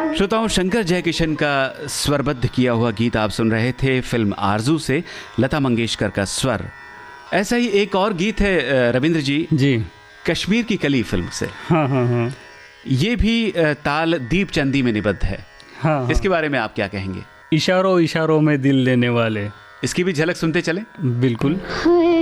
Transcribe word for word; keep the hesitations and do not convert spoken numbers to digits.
श्रोताओं, शंकर जयकिशन का स्वरबद्ध किया हुआ गीत आप सुन रहे थे फिल्म आरजू से, लता मंगेशकर का स्वर। ऐसा ही एक और गीत है रविंद्र जी जी कश्मीर की कली फिल्म से। हाँ हाँ हाँ ये भी ताल दीप चंदी में निबद्ध है। हाँ, हाँ। इसके बारे में आप क्या कहेंगे? इशारों इशारों में दिल लेने वाले, इसकी भी झलक सुनते चलें। बिल्कुल।